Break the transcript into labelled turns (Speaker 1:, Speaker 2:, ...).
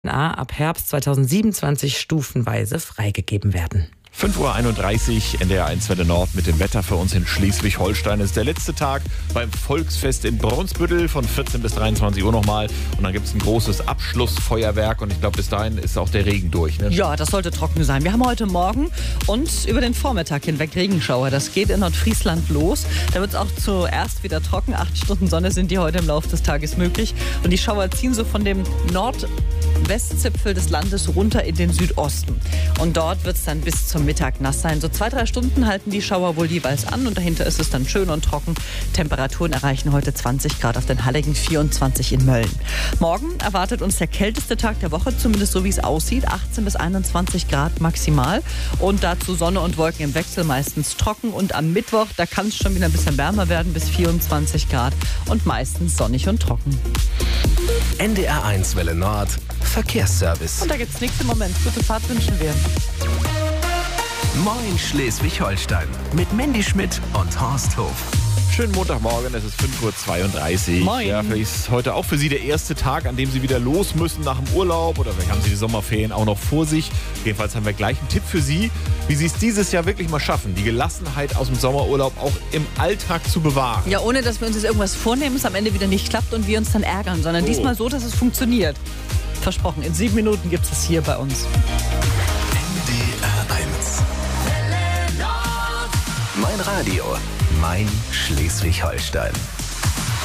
Speaker 1: ab Herbst 2027 stufenweise freigegeben werden.
Speaker 2: 5:31 Uhr, NDR1 Welle Nord mit dem Wetter für uns in Schleswig-Holstein. Es ist der letzte Tag beim Volksfest in Brunsbüttel von 14 bis 23 Uhr nochmal. Und dann gibt es ein großes Abschlussfeuerwerk und ich glaube, bis dahin ist auch der Regen durch. Ne?
Speaker 3: Ja, das sollte trocken sein. Wir haben heute Morgen und über den Vormittag hinweg Regenschauer. Das geht in Nordfriesland los. Da wird es auch zuerst wieder trocken. 8 Stunden Sonne sind die heute im Laufe des Tages möglich. Und die Schauer ziehen so von dem Nordwestzipfel des Landes runter in den Südosten. Und dort wird es dann bis zum Mittag nass sein. So 2-3 Stunden halten die Schauer wohl jeweils an und dahinter ist es dann schön und trocken. Temperaturen erreichen heute 20 Grad auf den Halligen, 24 in Mölln. Morgen erwartet uns der kälteste Tag der Woche, zumindest so wie es aussieht. 18 bis 21 Grad maximal und dazu Sonne und Wolken im Wechsel, meistens trocken. Und am Mittwoch, da kann es schon wieder ein bisschen wärmer werden, bis 24 Grad und meistens sonnig und trocken.
Speaker 4: NDR1 Welle Nord, Verkehrsservice.
Speaker 3: Und da gibt es nichts im Moment. Gute Fahrt wünschen wir.
Speaker 4: Moin Schleswig-Holstein mit Mandy Schmidt und Horst Hof.
Speaker 2: Schönen Montagmorgen, es ist 5:32 Uhr.
Speaker 3: Moin.
Speaker 2: Ja, vielleicht ist heute auch für Sie der erste Tag, an dem Sie wieder los müssen nach dem Urlaub oder vielleicht haben Sie die Sommerferien auch noch vor sich. Jedenfalls haben wir gleich einen Tipp für Sie, wie Sie es dieses Jahr wirklich mal schaffen, die Gelassenheit aus dem Sommerurlaub auch im Alltag zu bewahren.
Speaker 3: Ja, ohne dass wir uns jetzt irgendwas vornehmen, es am Ende wieder nicht klappt und wir uns dann ärgern, sondern diesmal so, dass es funktioniert. Versprochen, in 7 Minuten gibt es hier bei uns.
Speaker 4: NDR1. Mein Radio, mein Schleswig-Holstein.